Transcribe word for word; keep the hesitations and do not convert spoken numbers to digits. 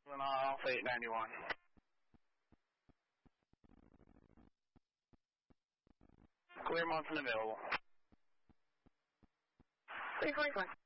Alpha eight ninety-one. Clear Mountain available. three forty-four.